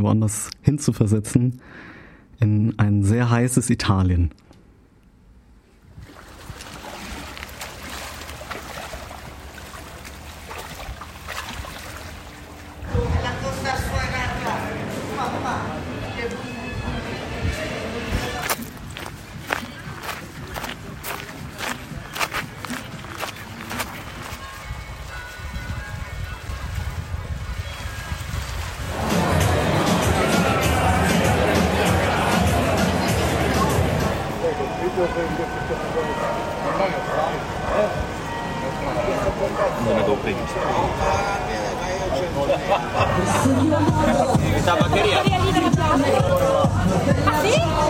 woanders hinzuversetzen, in ein sehr heißes Italien. Questa batteria? Ah sì?